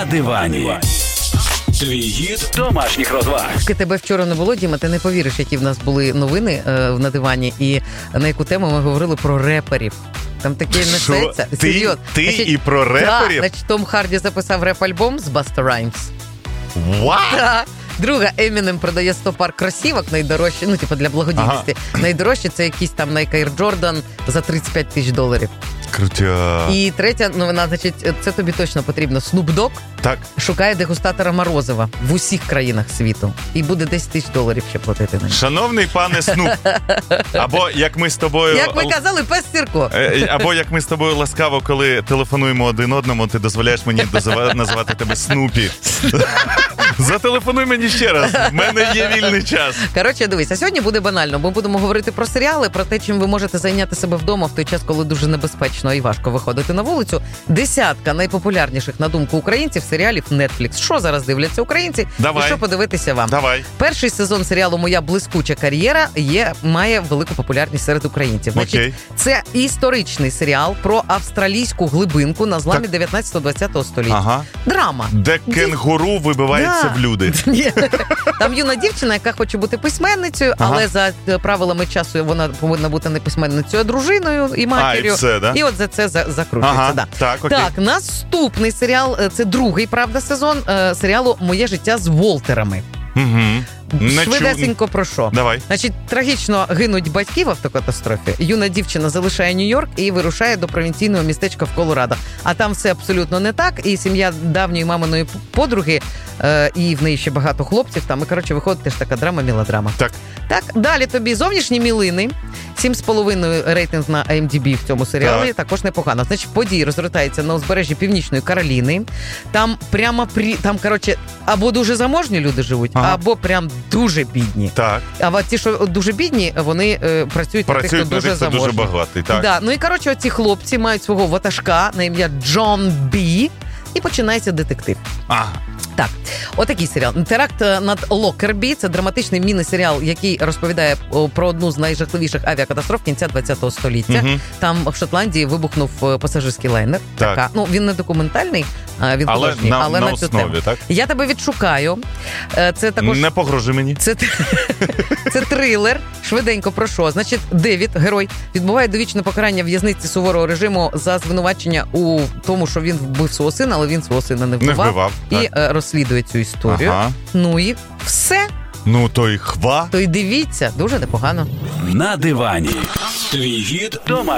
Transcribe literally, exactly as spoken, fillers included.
На дивані. Твій гід домашніх розваг. Тебе вчора не було, Діма, ти не повіриш, які в нас були новини е, на дивані, і на яку тему ми говорили про реперів. Там таке несеться. Ти, Серйозно. ти Значить, і про реперів? Так, значить, Том Харді записав реп-альбом з Busta Rhymes. What? Так. Друга, Eminem продає сто пар кросівок, найдорожчі, ну, типу, для благодійності. Ага. Найдорожчі це якийсь там Nike Air Jordan за тридцять п'ять тисяч доларів. Крутя. І третя новина, значить, це тобі точно потрібно. Snoop Dogg Так. шукає дегустатора морозива в усіх країнах світу. І буде десять тисяч доларів ще платити на нього. Шановний пане Снуп, або як ми з тобою... Як ми казали, пес Сірко. Або як ми з тобою ласкаво, коли телефонуємо один одному, ти дозволяєш мені називати тебе Снупі. Зателефонуй мені ще раз, в мене є вільний час. Коротше, дивись, а сьогодні буде банально. Ми будемо говорити про серіали, про те, чим ви можете зайняти себе вдома в той час, коли дуже небезпечно і важко виходити на вулицю. Десятка найпопулярніших, на думку українців, серіалів Netflix. Що зараз дивляться українці? Давай. І що подивитися вам? Давай. Перший сезон серіалу «Моя блискуча кар'єра» є, має велику популярність серед українців. Значить, Окей. це історичний серіал про австралійську глибинку на зламі дев'ятнадцятого-двадцятого століття. Ага. Драма. Де кенгуру вибивається Да. в люди. Ні. Там юна дівчина, яка хоче бути письменницею, Ага. але за правилами часу вона повинна бути не письменницею, а дружиною і матір'ю. А, і все, да? І от за це за- закручується. Ага. Да. Так, окей. Так, наступний серіал, е, це другий, правда, сезон е, серіалу «Моє життя з Волтерами». Угу. Не Швидесенько про що? Давай. Значить, трагічно гинуть батьки в автокатастрофі. Юна дівчина залишає Нью-Йорк і вирушає до провінційного містечка в Колорадо. А там все абсолютно не так. І сім'я давньої маминої подруги, е, і в неї ще багато хлопців. Там, і, коротше, виходить теж така драма-мелодрама. Так. Так, далі тобі зовнішні мілини. сім з половиною рейтинг на ай ем ді бі в цьому серіалі, Так. також непогано. Значить, події розгортаються на узбережжі Північної Кароліни. Там прямо, при... там, коротше, або дуже заможні люди живуть, Ага. або прям дуже бідні. Так. А от ті, що дуже бідні, вони е, працюють на тих, Працюють хто на дуже тих, хто дуже заможний. багатий. Так. Да. Ну і, коротше, оці хлопці мають свого ватажка на ім'я Джон Бі, і починається детектив. Ага. Так, отакий серіал. «Теракт над Локербі» – це драматичний міні-серіал, який розповідає о, про одну з найжахливіших авіакатастроф кінця ХХ століття. Мгм. Там в Шотландії вибухнув е, пасажирський лайнер. Так. Така. Ну, він не документальний, а він Але художній, на, але на на цю основі, тему. так? Я тебе відшукаю. Е, Це також... Не погрожуй мені. Це, це трилер. Швиденько про що? Значить, Девід, герой, відбуває довічне покарання в в'язниці суворого режиму за звинувачення у тому, що він вбив свого сина, але він свого сина не вбивав. Не вбивав, І так. е, розслідує цю історію. Ага. Ну і все. Ну, то й хва. То й дивіться, дуже непогано. На дивані. Твій гід домашніх